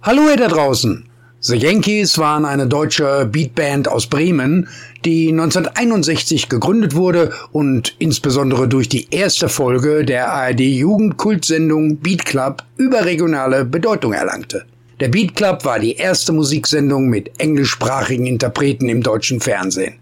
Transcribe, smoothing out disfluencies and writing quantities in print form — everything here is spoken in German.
Hallo ihr da draußen! The Yankees waren eine deutsche Beatband aus Bremen, die 1961 gegründet wurde und insbesondere durch die erste Folge der ARD-Jugendkultsendung Beat Club überregionale Bedeutung erlangte. Der Beat Club war die erste Musiksendung mit englischsprachigen Interpreten im deutschen Fernsehen.